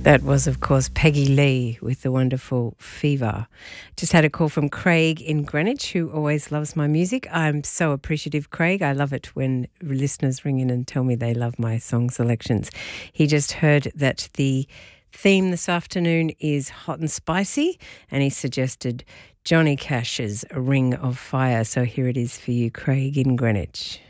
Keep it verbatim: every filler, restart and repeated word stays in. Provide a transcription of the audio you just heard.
That was, of course, Peggy Lee with the wonderful Fever. Just had a call from Craig in Greenwich, who always loves my music. I'm so appreciative, Craig. I love it when listeners ring in and tell me they love my song selections. He just heard that the theme this afternoon is hot and spicy, and he suggested Johnny Cash's Ring of Fire. So here it is for you, Craig in Greenwich.